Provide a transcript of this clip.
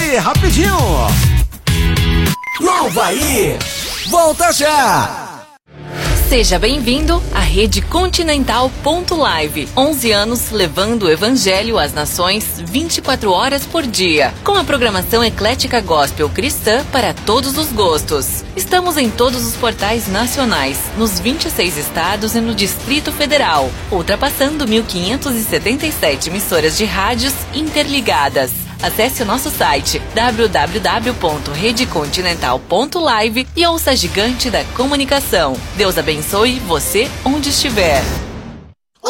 aí, rapidinho. Não vai ir, volta já! Seja bem-vindo à Rede Continental Live. 11 anos levando o Evangelho às nações 24 horas por dia, com a programação eclética gospel cristã para todos os gostos. Estamos em todos os portais nacionais, nos 26 estados e no Distrito Federal, ultrapassando 1.577 emissoras de rádios interligadas. Acesse o nosso site www.redecontinental.live e ouça a gigante da comunicação. Deus abençoe você onde estiver.